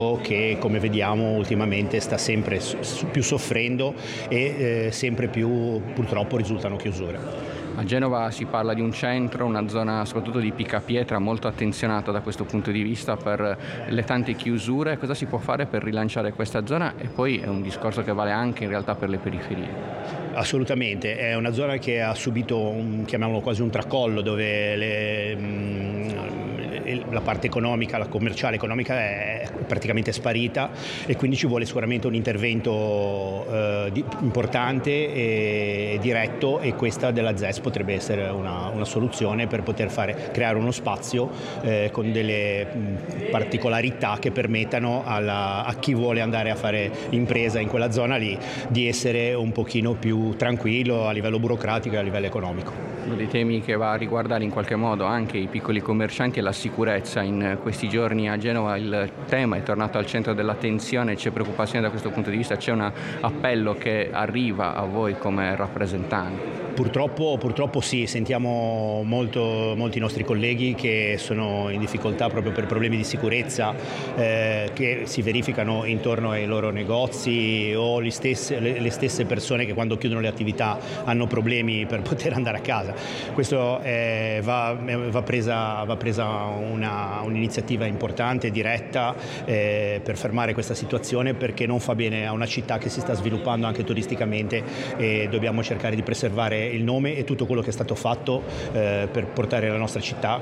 che, come vediamo, ultimamente sta sempre più soffrendo e sempre più purtroppo risultano chiusure. A Genova si parla di un centro, una zona soprattutto di Picapietra molto attenzionata da questo punto di vista per le tante chiusure. Cosa si può fare per rilanciare questa zona? E poi è un discorso che vale anche in realtà per le periferie. Assolutamente, è una zona che ha subito, chiamiamolo quasi un tracollo, dove la parte economica, la commerciale economica è praticamente sparita e quindi ci vuole sicuramente un intervento importante e diretto, e questa della ZES potrebbe essere una soluzione per poter creare uno spazio con delle particolarità che permettano a chi vuole andare a fare impresa in quella zona lì di essere un pochino più tranquillo a livello burocratico e a livello economico. Uno dei temi che va a riguardare in qualche modo anche i piccoli commercianti è la sicurezza. In questi giorni a Genova il tema è tornato al centro dell'attenzione, c'è preoccupazione da questo punto di vista, c'è un appello che arriva a voi come rappresentanti. Purtroppo sì, sentiamo molti nostri colleghi che sono in difficoltà proprio per problemi di sicurezza che si verificano intorno ai loro negozi, o le stesse persone che quando chiudono le attività hanno problemi per poter andare a casa. Questo va presa un'iniziativa importante, diretta, per fermare questa situazione, perché non fa bene a una città che si sta sviluppando anche turisticamente, e dobbiamo cercare di preservare il nome e tutto quello che è stato fatto per portare la nostra città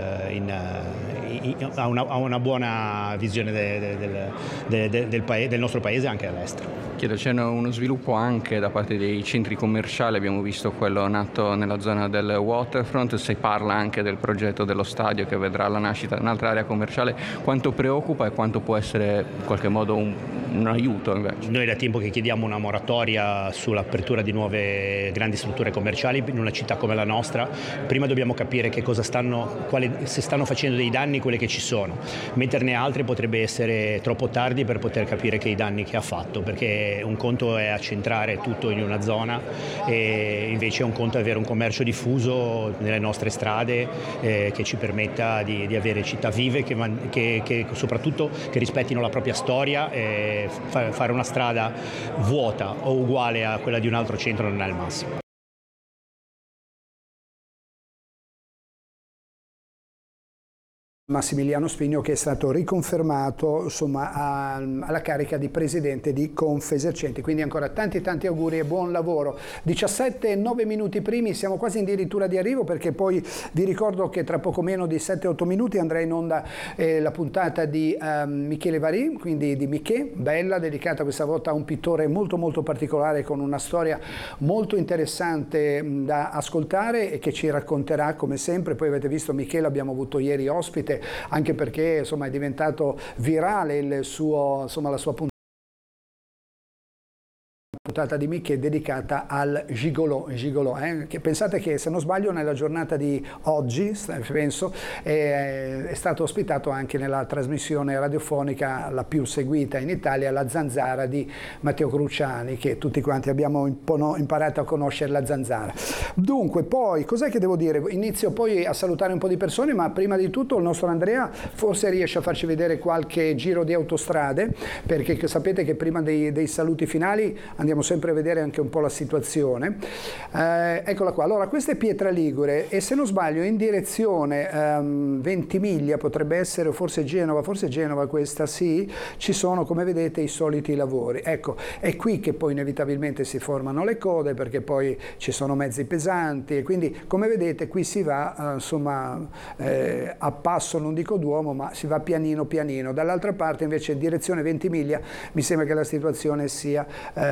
a una buona visione del nostro paese anche all'estero. Chiedo, c'è uno sviluppo anche da parte dei centri commerciali, abbiamo visto quello nato nella zona del waterfront, si parla anche del progetto dello stadio che vedrà la nascita di un'altra area commerciale. Quanto preoccupa e quanto può essere in qualche modo un aiuto invece? Noi da tempo che chiediamo una moratoria sull'apertura di nuove grandi strutture commerciali in una città come la nostra. Prima dobbiamo capire che cosa se stanno facendo dei danni quelle che ci sono. Metterne altre potrebbe essere troppo tardi per poter capire che i danni che ha fatto, perché un conto è accentrare tutto in una zona e invece un conto è avere un commercio diffuso nelle nostre strade che ci permetta di avere città vive che soprattutto che rispettino la propria storia. Fare una strada vuota o uguale a quella di un altro centro non è il massimo. Massimiliano Spigno, che è stato riconfermato insomma, alla carica di presidente di Confesercenti, quindi ancora tanti auguri e buon lavoro. 17:09 primi, siamo quasi addirittura di arrivo, perché poi vi ricordo che tra poco meno di 7-8 minuti andrà in onda la puntata di Michele Varì, quindi di Miché, bella, dedicata questa volta a un pittore molto particolare, con una storia molto interessante da ascoltare e che ci racconterà come sempre. Poi avete visto Michele, abbiamo avuto ieri ospite, anche perché insomma è diventato virale la sua puntata di Mickey dedicata al gigolò, che pensate che, se non sbaglio, nella giornata di oggi, penso, è stato ospitato anche nella trasmissione radiofonica la più seguita in Italia, La Zanzara di Matteo Cruciani, che tutti quanti abbiamo imparato a conoscere la Zanzara. Dunque, poi, cos'è che devo dire? Inizio poi a salutare un po' di persone, ma prima di tutto il nostro Andrea forse riesce a farci vedere qualche giro di autostrade, perché sapete che prima dei saluti finali andiamo sempre a vedere anche un po' la situazione. Eccola qua. Allora, questa è Pietra Ligure e, se non sbaglio, in direzione Ventimiglia, potrebbe essere, forse Genova questa, sì, ci sono, come vedete, i soliti lavori. Ecco, è qui che poi inevitabilmente si formano le code, perché poi ci sono mezzi pesanti, e quindi, come vedete, qui si va insomma a passo, non dico d'uomo, ma si va pianino. Dall'altra parte invece, in direzione Ventimiglia, mi sembra che la situazione sia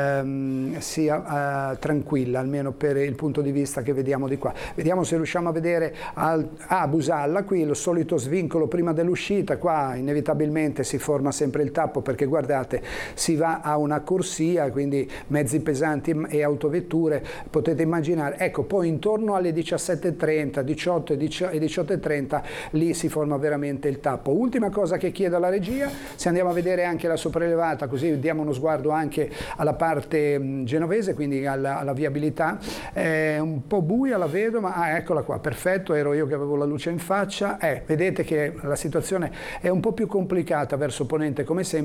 tranquilla, almeno per il punto di vista che vediamo di qua. Vediamo se riusciamo a vedere a Busalla, qui il solito svincolo prima dell'uscita. Qua inevitabilmente si forma sempre il tappo, perché guardate, si va a una corsia, quindi mezzi pesanti e autovetture, potete immaginare. Ecco, poi intorno alle 17:30, 18 e 18:30 lì si forma veramente il tappo. Ultima cosa che chiedo alla regia, se andiamo a vedere anche la sopraelevata, così diamo uno sguardo anche alla parte genovese, quindi alla viabilità. È un po' buia, la vedo, ma eccola qua, perfetto, ero io che avevo la luce in faccia. Vedete che la situazione è un po' più complicata verso ponente, come sempre.